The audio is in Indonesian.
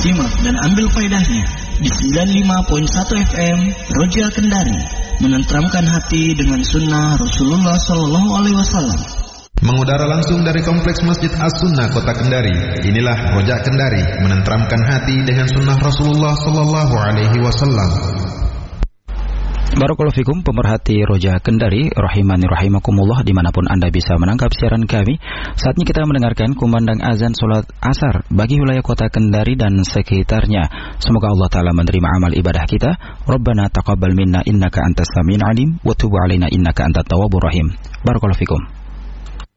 Simak dan ambil faedahnya di 95.1 FM Roja Kendari, menenteramkan hati dengan sunnah Rasulullah SAW. Mengudara langsung dari Kompleks Masjid As-Sunnah Kota Kendari. Inilah Roja Kendari, menenteramkan hati dengan sunnah Rasulullah SAW. Barakallahu fikum, pemerhati Roja Kendari, rahimani rahimakumullah, dimanapun Anda bisa menangkap siaran kami. Saatnya kita mendengarkan kumandang azan sholat asar bagi wilayah kota Kendari dan sekitarnya. Semoga Allah Ta'ala menerima amal ibadah kita. Rabbana taqabbal minna innaka antas samiul alim wa tub alaina innaka antat tawwabur rahim. Barakallahu fikum.